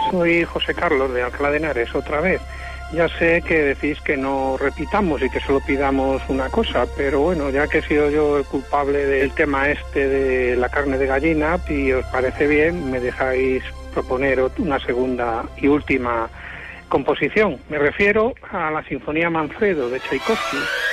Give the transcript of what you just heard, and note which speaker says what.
Speaker 1: Soy José Carlos de Alcalá de Henares, otra vez. Ya sé que decís que no repitamos y que solo pidamos una cosa, pero bueno, ya que he sido yo el culpable del tema este de la carne de gallina, y os parece bien, me dejáis proponer una segunda y última composición. Me refiero a la Sinfonía Manfredo de Tchaikovsky.